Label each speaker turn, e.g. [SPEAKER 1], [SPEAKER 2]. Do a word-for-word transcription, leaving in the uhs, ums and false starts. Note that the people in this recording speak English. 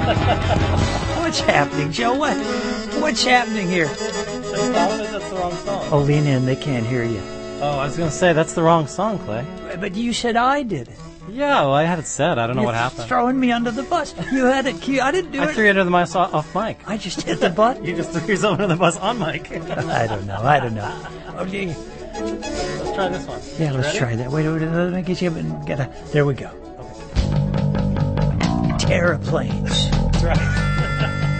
[SPEAKER 1] What's happening, Joe? What? What's happening here?
[SPEAKER 2] That's the wrong song.
[SPEAKER 1] Oh, lean in. They can't hear you.
[SPEAKER 2] Oh, I was going to say, that's the wrong song, Clay.
[SPEAKER 1] But you said I did it.
[SPEAKER 2] Yeah, well, I had it said. I don't know
[SPEAKER 1] You're
[SPEAKER 2] what happened.
[SPEAKER 1] Throwing me under the bus. You had it. Cute. I didn't do
[SPEAKER 2] I
[SPEAKER 1] it.
[SPEAKER 2] threw you under the bus off mic.
[SPEAKER 1] I just hit the button.
[SPEAKER 2] You just threw yourself under the bus on mic.
[SPEAKER 1] I don't know. I don't know. Okay.
[SPEAKER 2] Let's try this one.
[SPEAKER 1] Yeah, let's
[SPEAKER 2] Ready?
[SPEAKER 1] try that. Wait, wait, let me get you. Get a. There we go.
[SPEAKER 2] Okay.
[SPEAKER 1] Terraplanes.
[SPEAKER 2] That's right.